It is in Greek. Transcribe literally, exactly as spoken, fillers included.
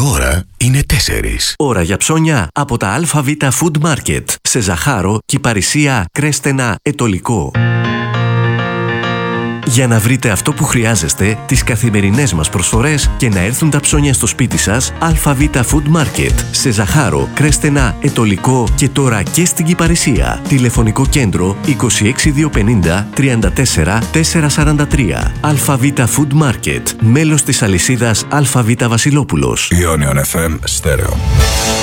ώρα είναι τέσσερις. Ώρα για ψώνια από τα ΑΒ Food Market σε Ζαχάρο, Κυπαρισία, Κρέστενα, Ετωλικό. Για να βρείτε αυτό που χρειάζεστε, τις καθημερινές μας προσφορές και να έρθουν τα ψώνια στο σπίτι σας, ΑΒ Food Market σε Ζαχάρο, Κρέστενα, Ετωλικό και τώρα και στην Κυπαρισία. Τηλεφωνικό κέντρο είκοσι έξι διακόσια πενήντα τριάντα τέσσερα τετρακόσια σαράντα τρία. ΑΒ Food Market, μέλος της αλυσίδας ΑΒ Βασιλόπουλος. Ionion εφ εμ Stereo.